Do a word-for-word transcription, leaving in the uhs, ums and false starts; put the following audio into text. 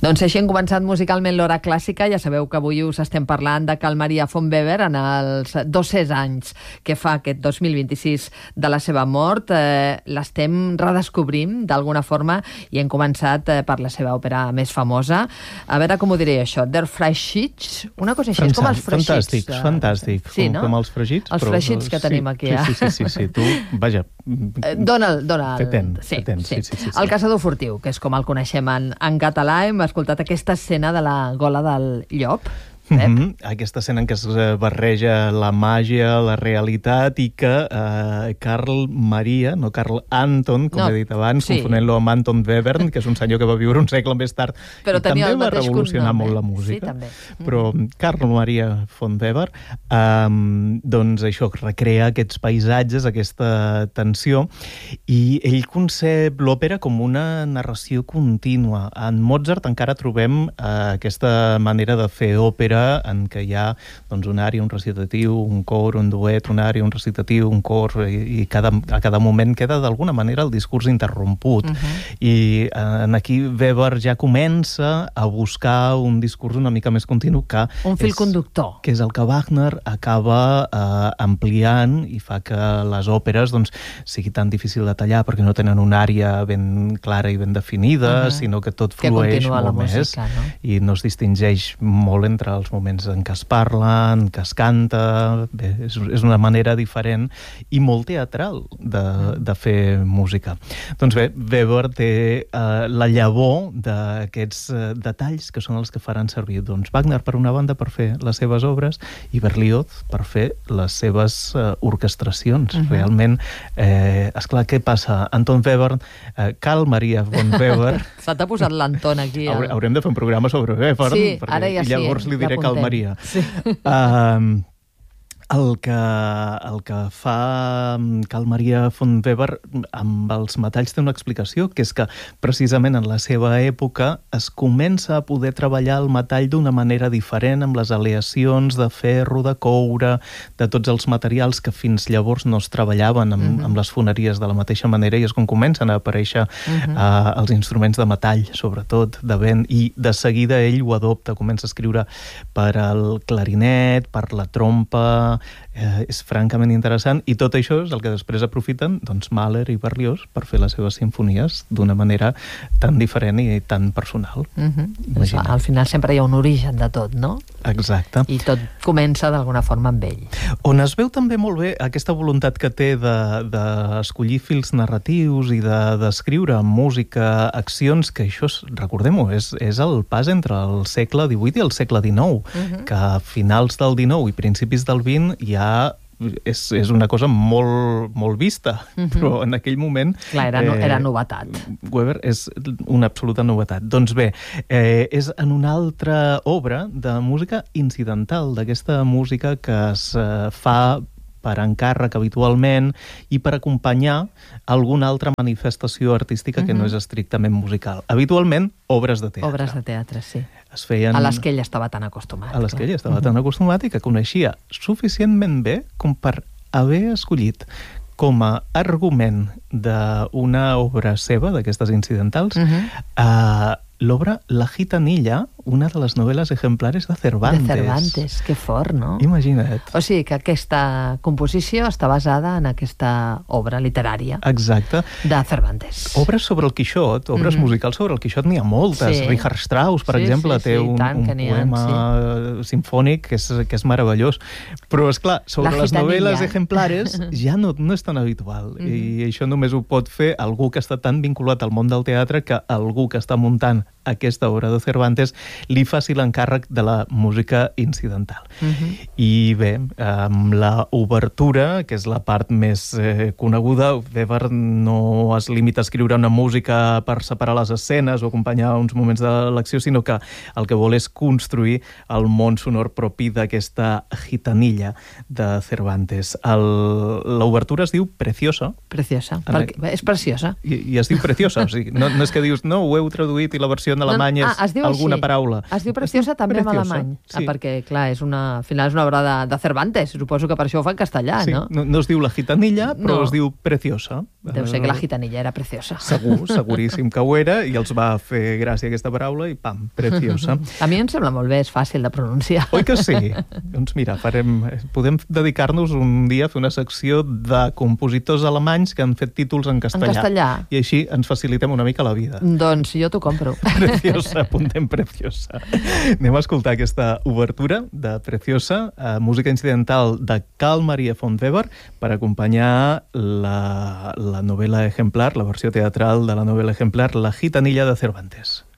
Doncs així hem començat musicalment l'hora clàssica. Ja sabeu que avui us estem parlant de Carl Maria von Weber en els dos-cents anys que fa aquest dos mil vint-i-sis de la seva mort. Eh, L'estem redescobrint d'alguna forma i hem començat eh, per la seva òpera més famosa. A veure com ho diré això, Der Freischütz, una cosa així, és com els fregits. Fantàstic, de... fantàstic, sí, com, no? com els fregits. Els però... fregits que tenim sí, aquí. Eh? Sí, sí, sí, sí, sí, tu, vaja... Dona'l, dona'l. Feten, sí, feten, sí. sí, sí, sí, sí. El caçador furtiu, que és com el coneixem en, en català. Hem escoltat aquesta escena de la gola del llop. Mm-hmm. Aquesta escena en què es barreja la màgia, la realitat i que eh, Carl Maria, no Carl Anton, com no, he dit abans, sí. confonent-lo amb Anton Webern, que és un senyor que va viure un segle més tard però i també va revolucionar cognom, molt la sí, música. també. Però Carl Maria von Weber eh, doncs això, recrea aquests paisatges, aquesta tensió, i ell concep l'òpera com una narració contínua. En Mozart encara trobem eh, aquesta manera de fer òpera en què hi ha doncs, un ària, un recitatiu, un cor, un duet, un ària, un recitatiu, un cor, i, i cada, a cada moment queda d'alguna manera el discurs interromput. Uh-huh. I eh, aquí Weber ja comença a buscar un discurs una mica més continu que... Un fil és, conductor. Que és el que Wagner acaba eh, ampliant i fa que les òperes doncs, sigui tan difícil de tallar perquè no tenen una ària ben clara i ben definida, uh-huh. sinó que tot flueix molt música, més, no? I no es distingeix molt entre els moments en què es parla, en què es canta. Bé, és, és una manera diferent i molt teatral de, de fer música. Doncs bé, Weber té eh, la llavor d'aquests eh, detalls que són els que faran servir doncs, Wagner per una banda per fer les seves obres i Berlioz per fer les seves eh, orquestracions. Uh-huh. Realment, eh, esclar, què passa? Anton Weber, eh, Carl Maria von Weber... Se t'ha posat l'Anton aquí. El... Haurem de fer un programa sobre Weber, sí, perquè ara ja llavors sí, li diré ja Carl Maria. Sí. Um, el que, el que fa Carl Maria von Weber amb els metalls té una explicació, que és que precisament en la seva època es comença a poder treballar el metall d'una manera diferent, amb les aleacions de ferro, de coure, de tots els materials que fins llavors no es treballaven amb, uh-huh. amb les foneries de la mateixa manera, i és quan comencen a aparèixer uh-huh. uh, els instruments de metall, sobretot de vent, i de seguida ell ho adopta, comença a escriure per al clarinet, per la trompa. Eh, és francament interessant, i tot això és el que després aprofiten doncs, Mahler i Berlioz per fer les seves simfonies d'una manera tan diferent i tan personal. Uh-huh. Al final sempre hi ha un origen de tot, no? Exacte. I tot comença d'alguna forma amb ell. On es veu també molt bé aquesta voluntat que té d'escollir de, fils narratius i d'escriure de, música, accions, que això, recordem-ho, és, és el pas entre el segle divuit i el segle dinou, uh-huh. que a finals del dinou i principis del vint hi ha És, és una cosa molt, molt vista, uh-huh. però en aquell moment... Clar, era, no, era novetat. Weber és una absoluta novetat. Doncs bé, eh, és en una altra obra de música incidental, d'aquesta música que es eh, fa per encàrrec habitualment i per acompanyar alguna altra manifestació artística que uh-huh. no és estrictament musical. Habitualment, obres de teatre. Obres de teatre, sí. Es feien... A les que ell estava tan acostumat. A les que ell estava uh-huh. tan acostumat i que coneixia suficientment bé com per haver escollit com a argument d'una obra seva, d'aquestes incidentals, uh-huh. eh, l'obra La Gitanilla, una de les novel·les ejemplares de Cervantes. De Cervantes, que fort, no? Imagina't. O sigui que aquesta composició està basada en aquesta obra literària. Exacte. De Cervantes. Obres sobre el Quixot, obres mm-hmm. musicals sobre el Quixot n'hi ha moltes. Sí. Richard Strauss, per sí, exemple, sí, té sí, un, tant, un poema sí. simfònic que és, que és meravellós. Però, esclar, sobre La les novel·les ejemplares ja no, no és tan habitual. Mm-hmm. I això només ho pot fer algú que està tan vinculat al món del teatre que algú que està muntant aquesta obra de Cervantes li faci l'encàrrec de la música incidental. Uh-huh. I bé, amb la obertura, que és la part més eh, coneguda, Weber no es limita a escriure una música per separar les escenes o acompanyar uns moments de l'acció, sinó que el que vol és construir el món sonor propi d'aquesta gitanilla de Cervantes. L'obertura es diu Preciosa. Preciosa, perquè és preciosa. I, i es diu Preciosa, o sigui, no, no és que dius, no, ho heu traduït i la versió en alemany no, ah, és alguna així. Paraula. Es diu Preciosa es també preciosa, en alemany. Sí. Ah, perquè, clar, és una, al final és una obra de, de Cervantes. Suposo que per això ho fa en castellà, sí, no? no? No es diu La Gitanilla, però no. es diu Preciosa. Deu ser que la gitanilla era preciosa. Segur, seguríssim que ho era, i els va fer gràcia aquesta paraula i pam, preciosa. A mi em sembla molt bé, és fàcil de pronunciar. Oi que sí? Doncs mira, farem, podem dedicar-nos un dia a fer una secció de compositors alemanys que han fet títols en castellà. En castellà. I així ens facilitem una mica la vida. Doncs jo t'ho compro. Preciosa, apuntem Preciosa. Anem a escoltar aquesta obertura de Preciosa, eh, música incidental de Carl Maria von Weber, per acompanyar la, la novel·la ejemplar, la versió teatral de la novel·la ejemplar La gitanilla de Cervantes.